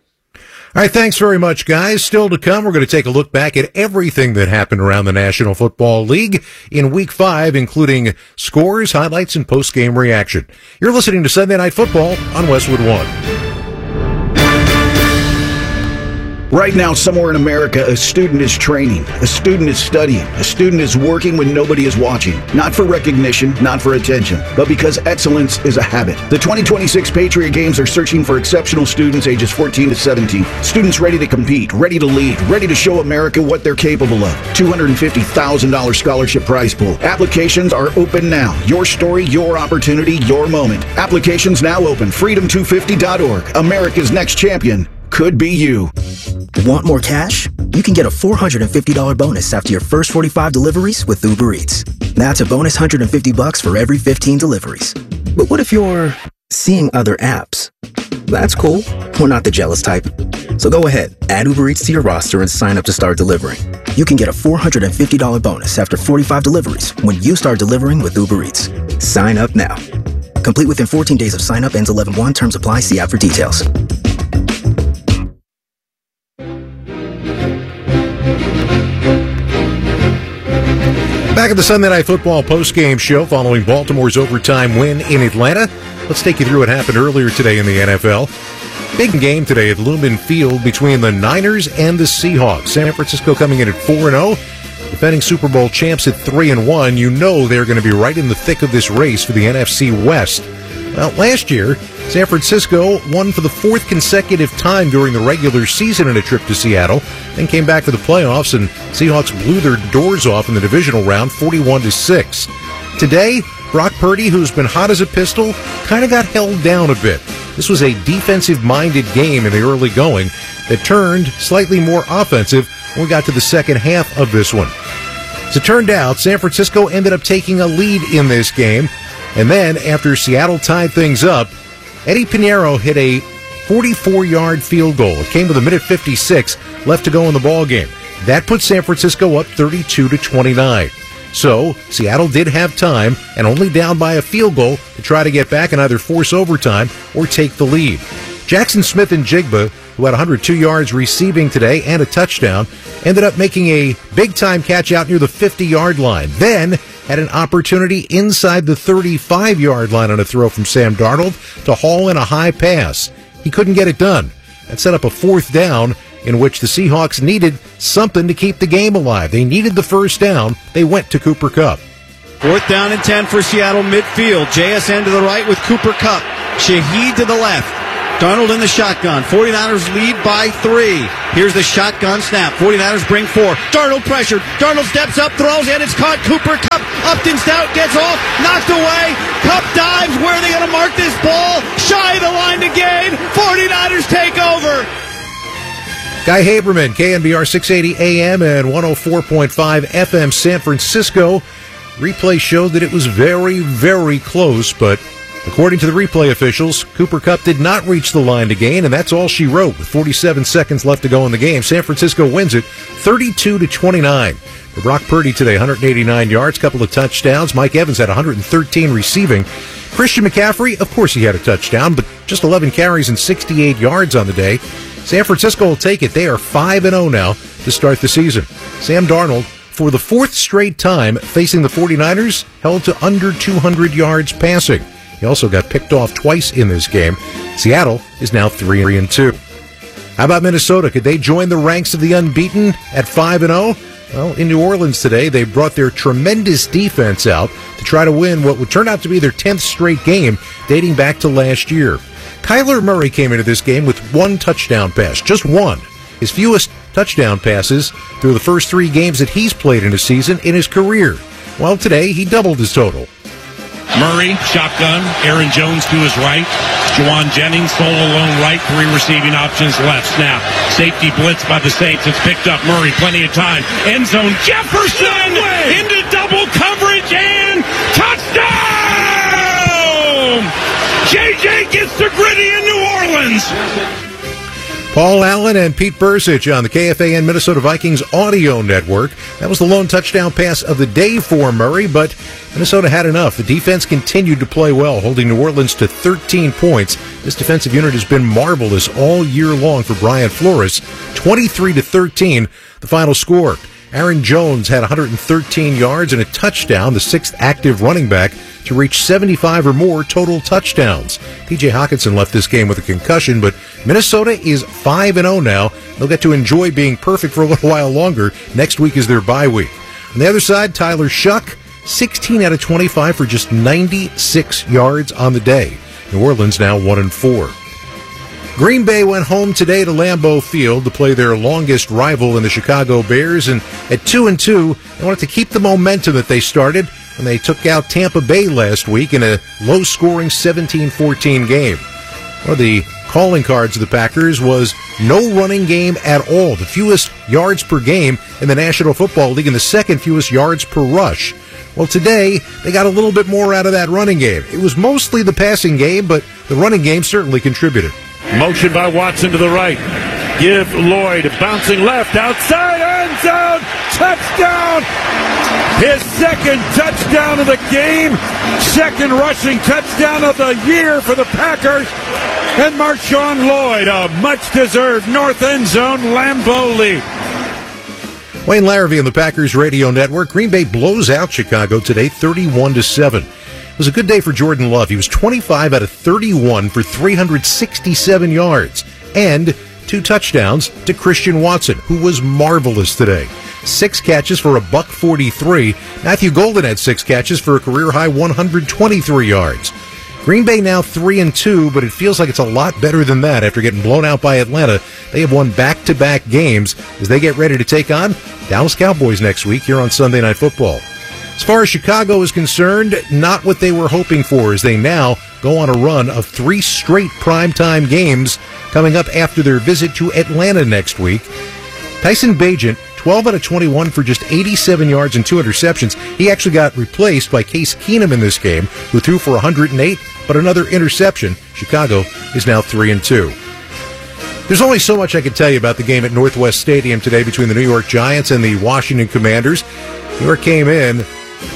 All right, thanks very much, guys. Still to come, we're going to take a look back at everything that happened around the National Football League in Week 5, including scores, highlights, and post-game reaction. You're listening to Sunday Night Football on Westwood One. Right now, somewhere in America, a student is training, a student is studying, a student is working when nobody is watching. Not for recognition, not for attention, but because excellence is a habit. The 2026 Patriot Games are searching for exceptional students ages 14 to 17. Students ready to compete, ready to lead, ready to show America what they're capable of. $250,000 scholarship prize pool. Applications are open now. Your story, your opportunity, your moment. Applications now open. Freedom250.org. America's next champion could be you. Want more cash? You can get a $450 bonus after your first 45 deliveries with Uber Eats. That's a bonus $150 for every 15 deliveries. But what if you're seeing other apps? That's cool. We're not the jealous type. So go ahead, add Uber Eats to your roster and sign up to start delivering. You can get a $450 bonus after 45 deliveries when you start delivering with Uber Eats. Sign up now. Complete within 14 days of sign up. Ends 11/1. Terms apply. See app for details. Back at the Sunday Night Football postgame show following Baltimore's overtime win in Atlanta. Let's take you through what happened earlier today in the NFL. Big game today at Lumen Field between the Niners and the Seahawks. San Francisco coming in at 4-0. Defending Super Bowl champs at 3-1. You know they're going to be right in the thick of this race for the NFC West. Well, last year, San Francisco won for the 4th consecutive time during the regular season in a trip to Seattle, then came back for the playoffs, and Seahawks blew their doors off in the divisional round 41-6. Today, Brock Purdy, who's been hot as a pistol, kind of got held down a bit. This was a defensive-minded game in the early going that turned slightly more offensive when we got to the second half of this one. As it turned out, San Francisco ended up taking a lead in this game, and then after Seattle tied things up, Eddie Pinheiro hit a 44-yard field goal. It came with a minute 56 left to go in the ball game. That put San Francisco up 32-29. So Seattle did have time and only down by a field goal to try to get back and either force overtime or take the lead. Jackson Smith and Jigba, who had 102 yards receiving today and a touchdown, ended up making a big-time catch out near the 50-yard line. Then had an opportunity inside the 35-yard line on a throw from Sam Darnold to haul in a high pass. He couldn't get it done. That set up a fourth down in which the Seahawks needed something to keep the game alive. They needed the first down. They went to Cooper Kupp. 4th down and 10 for Seattle midfield. JSN to the right with Cooper Kupp. Shaheed to the left. Darnold in the shotgun. 49ers lead by 3. Here's the shotgun snap. 49ers bring 4. Darnold pressured. Darnold steps up, throws, and it's caught. Cooper Kupp. Upton Stout gets off. Knocked away. Kupp dives. Where are they going to mark this ball? Shy of the line to gain. 49ers take over. Guy Haberman, KNBR 680 AM and 104.5 FM San Francisco. Replay showed that it was very, very close, but according to the replay officials, Cooper Kupp did not reach the line to gain, and that's all she wrote. With 47 seconds left to go in the game, San Francisco wins it 32-29. For Brock Purdy today, 189 yards, couple of touchdowns. Mike Evans had 113 receiving. Christian McCaffrey, of course he had a touchdown, but just 11 carries and 68 yards on the day. San Francisco will take it. They are 5-0 now to start the season. Sam Darnold, for the 4th straight time facing the 49ers, held to under 200 yards passing. He also got picked off twice in this game. Seattle is now 3-2. How about Minnesota? Could they join the ranks of the unbeaten at 5-0? Well, in New Orleans today, they brought their tremendous defense out to try to win what would turn out to be their 10th straight game dating back to last year. Kyler Murray came into this game with 1 touchdown pass, just 1. His fewest touchdown passes through the first 3 games that he's played in a season in his career. Well, today he doubled his total. Murray, shotgun, Aaron Jones to his right, Juwan Jennings, solo alone right, 3 receiving options left. Snap, safety blitz by the Saints. It's picked up. Murray, plenty of time. End zone, Jefferson into double coverage and touchdown! JJ gets the gritty in New Orleans. Paul Allen and Pete Bursich on the KFAN Minnesota Vikings audio network. That was the lone touchdown pass of the day for Murray, but Minnesota had enough. The defense continued to play well, holding New Orleans to 13 points. This defensive unit has been marvelous all year long for Brian Flores. 23-13, the final score. Aaron Jones had 113 yards and a touchdown, the 6th active running back to reach 75 or more total touchdowns. TJ Hockenson left this game with a concussion, but Minnesota is 5-0 now. They'll get to enjoy being perfect for a little while longer. Next week is their bye week. On the other side, Tyler Shuck, 16 out of 25 for just 96 yards on the day. New Orleans now 1-4. Green Bay went home today to Lambeau Field to play their longest rival in the Chicago Bears, and at 2-2, they wanted to keep the momentum that they started when they took out Tampa Bay last week in a low-scoring 17-14 game. One of the calling cards of the Packers was no running game at all, the fewest yards per game in the National Football League and the 2nd fewest yards per rush. Well, today, they got a little bit more out of that running game. It was mostly the passing game, but the running game certainly contributed. Motion by Watson to the right. Give Lloyd bouncing left outside end zone. Touchdown! His 2nd touchdown of the game. 2nd rushing touchdown of the year for the Packers. And Marshawn Lloyd, a much-deserved north end zone Lambeau lead. Wayne Larrivee on the Packers Radio Network. Green Bay blows out Chicago today 31-7. It was a good day for Jordan Love. He was 25 out of 31 for 367 yards and 2 touchdowns to Christian Watson, who was marvelous today. 6 catches for $143. Matthew Golden had 6 catches for a career-high 123 yards. Green Bay now 3-2, but it feels like it's a lot better than that after getting blown out by Atlanta. They have won back-to-back games as they get ready to take on Dallas Cowboys next week here on Sunday Night Football. As far as Chicago is concerned, not what they were hoping for as they now go on a run of 3 straight primetime games coming up after their visit to Atlanta next week. Tyson Bagent, 12 out of 21 for just 87 yards and 2 interceptions. He actually got replaced by Case Keenum in this game, who threw for 108, but another interception. Chicago is now 3-2. There's only so much I can tell you about the game at Northwest Stadium today between the New York Giants and the Washington Commanders. New York came in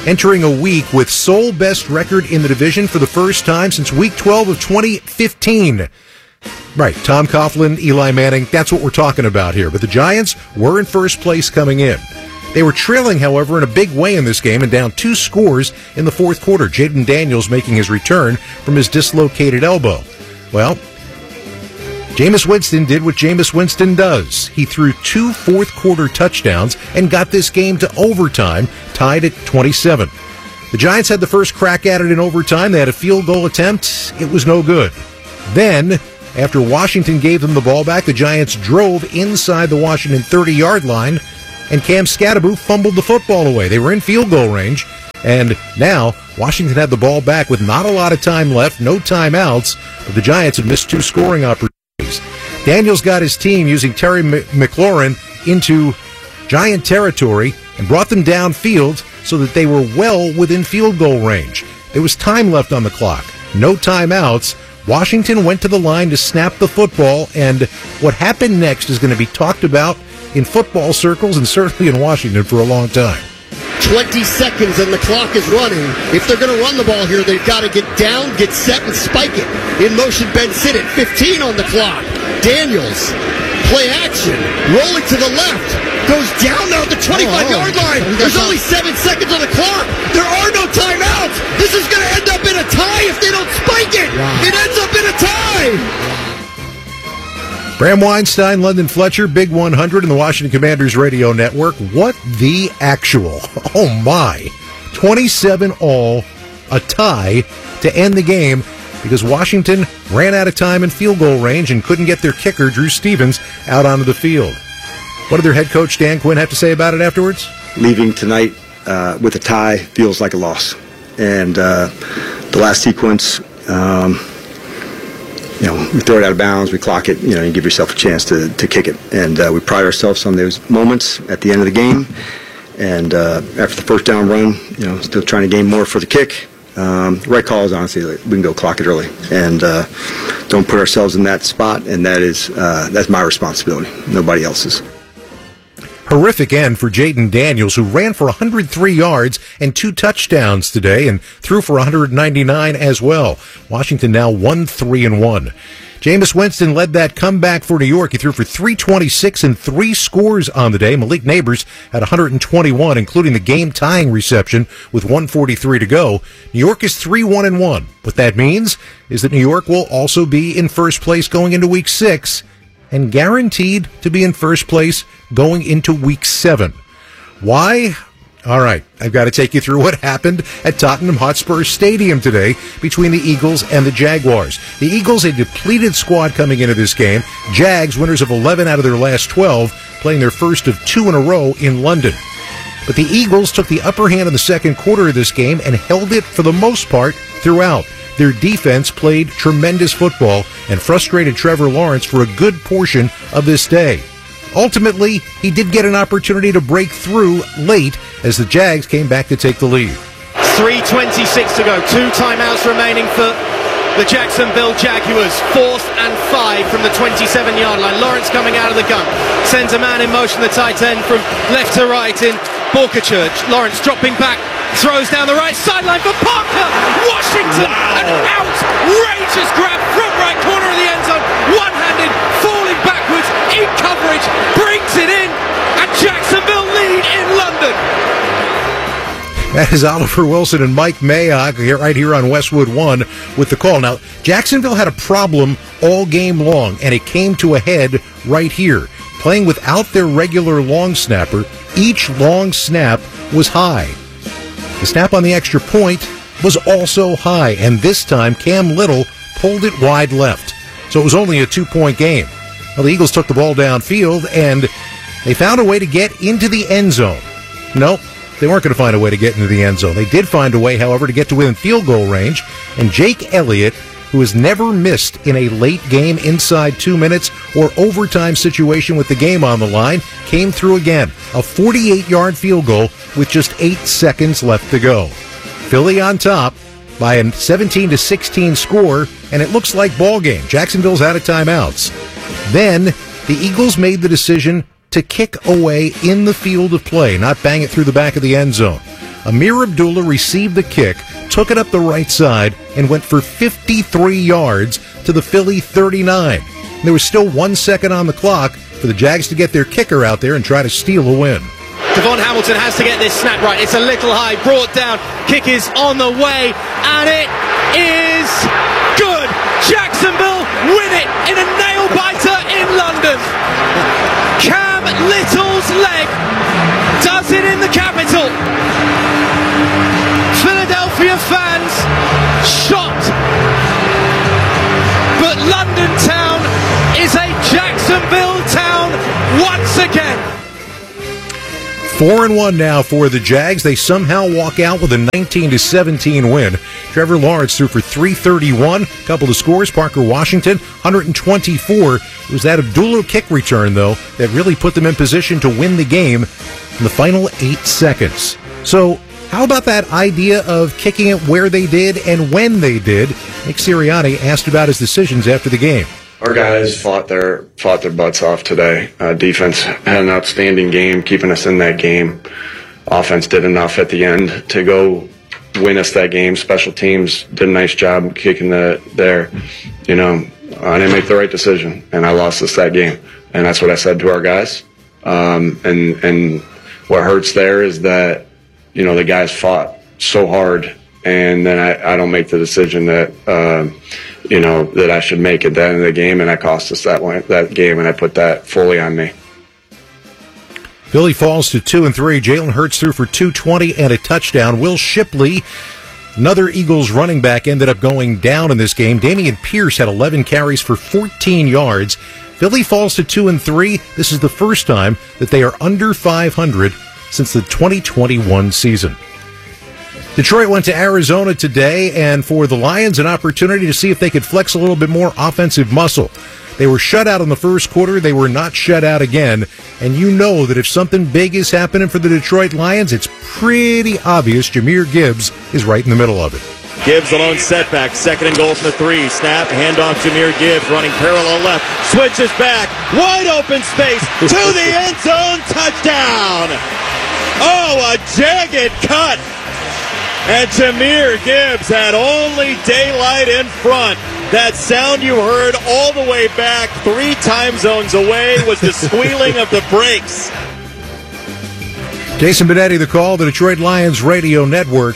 entering a week with sole best record in the division for the first time since Week 12 of 2015. Right, Tom Coughlin, Eli Manning, that's what we're talking about here. But the Giants were in first place coming in. They were trailing, however, in a big way in this game and down 2 scores in the fourth quarter. Jaden Daniels making his return from his dislocated elbow. Well, Jameis Winston did what Jameis Winston does. He threw 2 fourth-quarter touchdowns and got this game to overtime, tied at 27. The Giants had the first crack at it in overtime. They had a field goal attempt. It was no good. Then, after Washington gave them the ball back, the Giants drove inside the Washington 30-yard line, and Cam Skattebo fumbled the football away. They were in field goal range, and now Washington had the ball back with not a lot of time left, no timeouts, but the Giants had missed 2 scoring opportunities. Daniels got his team using Terry McLaurin into Giant territory and brought them downfield so that they were well within field goal range. There was time left on the clock, no timeouts. Washington went to the line to snap the football, and what happened next is going to be talked about in football circles and certainly in Washington for a long time. 20 seconds and the clock is running. If they're going to run the ball here, they've got to get down, get set, and spike it. In motion, Ben Sinnott, 15 on the clock. Daniels, play action, rolling to the left, goes down now at the 25-yard line. There's only 7 seconds on the clock. There are no timeouts. This is going to end up in a tie if they don't spike it. It ends up in a tie. Bram Weinstein, London Fletcher, Big 100 in the Washington Commanders radio network. What the actual? Oh, my. 27-all, a tie to end the game because Washington ran out of time in field goal range and couldn't get their kicker, Drew Stevens, out onto the field. What did their head coach, Dan Quinn, have to say about it afterwards? Leaving tonight with a tie feels like a loss. And the last sequence... we throw it out of bounds, we clock it, you give yourself a chance to kick it. And we pride ourselves on those moments at the end of the game. And after the first down run, still trying to gain more for the kick. The right call is honestly, we can go clock it early. And don't put ourselves in that spot, and that's my responsibility, nobody else's. Horrific end for Jaden Daniels, who ran for 103 yards and 2 touchdowns today and threw for 199 as well. Washington now 1-3-1. Jameis Winston led that comeback for New York. He threw for 326 and 3 scores on the day. Malik Neighbors had 121, including the game-tying reception with 1:43 to go. New York is 3-1-1. What that means is that New York will also be in first place going into Week 6 and guaranteed to be in first place going into Week 7. Why? All right, I've got to take you through what happened at Tottenham Hotspur Stadium today between the Eagles and the Jaguars. The Eagles, a depleted squad coming into this game. Jags, winners of 11 out of their last 12, playing their first of 2 in a row in London. But the Eagles took the upper hand in the second quarter of this game and held it for the most part throughout. Their defense played tremendous football and frustrated Trevor Lawrence for a good portion of this day. Ultimately, he did get an opportunity to break through late as the Jags came back to take the lead. 3:26 to go. 2 timeouts remaining for the Jacksonville Jaguars. 4th and 5 from the 27-yard line. Lawrence coming out of the gun. Sends a man in motion, the tight end, from left to right in Borkachurch. Lawrence dropping back. Throws down the right sideline for Parker. Washington, an outrageous grab from right corner of the end zone. One-handed, falling backwards in coverage, brings it in, and Jacksonville lead in London. That is Oliver Wilson and Mike Mayock right here on Westwood One with the call. Now, Jacksonville had a problem all game long, and it came to a head right here. Playing without their regular long snapper, each long snap was high. The snap on the extra point was also high, and this time Cam Little pulled it wide left. So it was only a 2-point game. Well, the Eagles took the ball downfield, and they found a way to get into the end zone. Nope, they weren't going to find a way to get into the end zone. They did find a way, however, to get to within field goal range, and Jake Elliott, who has never missed in a late game inside 2 minutes or overtime situation with the game on the line, came through again. A 48-yard field goal with just 8 seconds left to go. Philly on top by a 17-16 score, and it looks like ball game. Jacksonville's out of timeouts. Then the Eagles made the decision to kick away in the field of play, not bang it through the back of the end zone. Amir Abdullah received the kick, took it up the right side, and went for 53 yards to the Philly 39. There was still 1 second on the clock for the Jags to get their kicker out there and try to steal a win. Devon Hamilton has to get this snap right. It's a little high, brought down. Kick is on the way, and it is good. Jacksonville win it in a nail-biter in London. Cam Little's leg does it in the capital. Philadelphia fans shocked. But London town is a Jacksonville town once again. 4-1 now for the Jags. They somehow walk out with a 19-17 win. Trevor Lawrence threw for 331. A couple of scores. Parker Washington, 124. It was that Abdullah kick return, though, that really put them in position to win the game in the final 8 seconds. So, how about that idea of kicking it where they did and when they did? Nick Sirianni asked about his decisions after the game. Our guys fought their butts off today. Defense had an outstanding game, keeping us in that game. Offense did enough at the end to go win us that game. Special teams did a nice job kicking there. You know, I didn't make the right decision, and I lost us that game. And that's what I said to our guys. And what hurts there is that, you know, the guys fought so hard, and then I don't make the decision that you know, that I should make at the end of the game, and that cost us that game, and I put that fully on me. Philly falls to 2-3. Jalen Hurts threw for 220 and a touchdown. Will Shipley, another Eagles running back, ended up going down in this game. Damian Pierce had 11 carries for 14 yards. Philly falls to 2-3. This is the first time that they are under 500 since the 2021 season. Detroit went to Arizona today, and for the Lions, an opportunity to see if they could flex a little bit more offensive muscle. They were shut out in the first quarter. They were not shut out again. And you know that if something big is happening for the Detroit Lions, it's pretty obvious Jahmyr Gibbs is right in the middle of it. Gibbs alone setback, 2nd and goal from the 3. Snap, handoff, Jahmyr Gibbs running parallel left, switches back, wide open space, to the end zone, touchdown! Oh, a jagged cut! And Jahmyr Gibbs had only daylight in front. That sound you heard all the way back 3 time zones away was the squealing of the brakes. Jason Benetti, the call, the Detroit Lions radio network.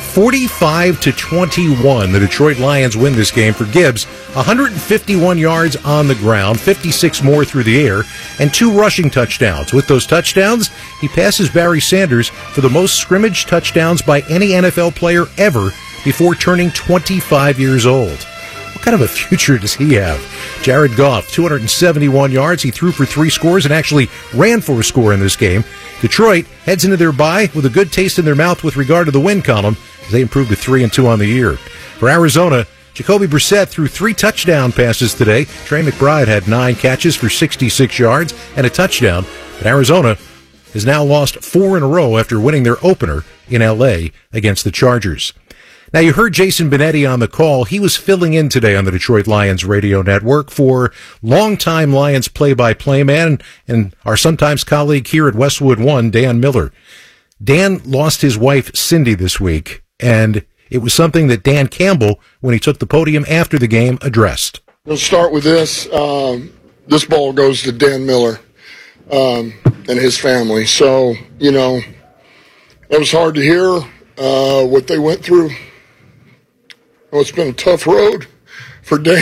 45-21. The Detroit Lions win this game for Gibbs. 151 yards on the ground, 56 more through the air, and 2 rushing touchdowns. With those touchdowns, he passes Barry Sanders for the most scrimmage touchdowns by any NFL player ever before turning 25 years old. What kind of a future does he have? Jared Goff, 271 yards. He threw for 3 scores and actually ran for a score in this game. Detroit heads into their bye with a good taste in their mouth with regard to the win column as they improved to 3-2 on the year. For Arizona, Jacoby Brissett threw 3 touchdown passes today. Trey McBride had 9 catches for 66 yards and a touchdown. But Arizona has now lost 4 in a row after winning their opener in L.A. against the Chargers. Now, you heard Jason Benetti on the call. He was filling in today on the Detroit Lions radio network for longtime Lions play-by-play man and our sometimes colleague here at Westwood One, Dan Miller. Dan lost his wife, Cindy, this week, and it was something that Dan Campbell, when he took the podium after the game, addressed. We'll start with this. This ball goes to Dan Miller and his family. So, you know, it was hard to hear what they went through. Well, it's been a tough road for Dan.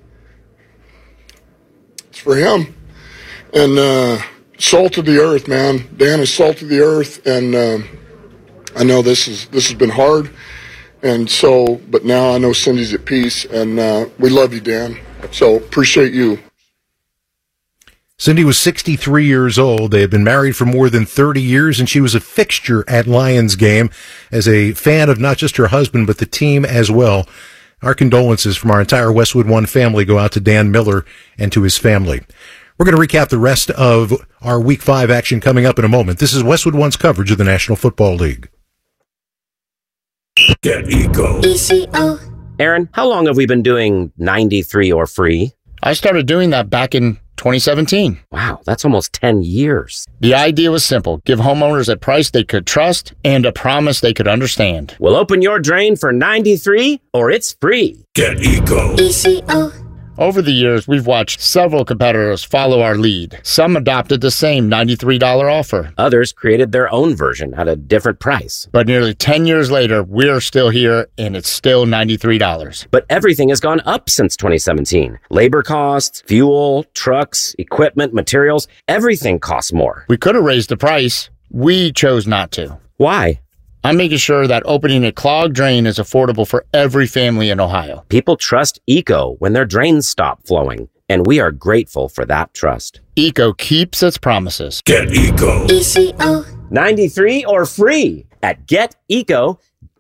It's for him. And salt of the earth, man. Dan is salt of the earth, and I know this has been hard. And so, but now I know Cindy's at peace, and we love you, Dan. So appreciate you. Cindy was 63 years old. They had been married for more than 30 years, and she was a fixture at Lions game as a fan of not just her husband, but the team as well. Our condolences from our entire Westwood One family go out to Dan Miller and to his family. We're going to recap the rest of our Week 5 action coming up in a moment. This is Westwood One's coverage of the National Football League. Get ECO. Aaron, how long have we been doing 93 or free? I started doing that back in 2017. Wow, that's almost 10 years. The idea was simple. Give homeowners a price they could trust and a promise they could understand. We'll open your drain for $93 or it's free. Get Eco. ECO. Over the years, we've watched several competitors follow our lead. Some adopted the same $93 offer. Others created their own version at a different price. But nearly 10 years later, we're still here, and it's still $93. But everything has gone up since 2017. Labor costs, fuel, trucks, equipment, materials, everything costs more. We could have raised the price. We chose not to. Why? I'm making sure that opening a clogged drain is affordable for every family in Ohio. People trust Eco when their drains stop flowing, and we are grateful for that trust. Eco keeps its promises. Get Eco. ECO. $93 or free at geteco.com.